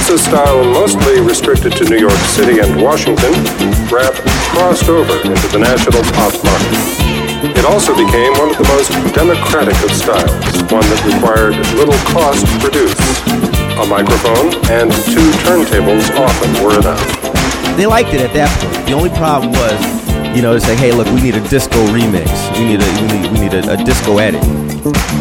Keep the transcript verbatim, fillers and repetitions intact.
Once a style mostly restricted to New York City and Washington, rap crossed over into the national pop market. It also became one of the most democratic of styles, one that required little cost to produce. A microphone and two turntables often were enough. They liked it at that point. The only problem was, you know, to say, hey, look, we need a disco remix. We need a we need, we need a, a disco edit.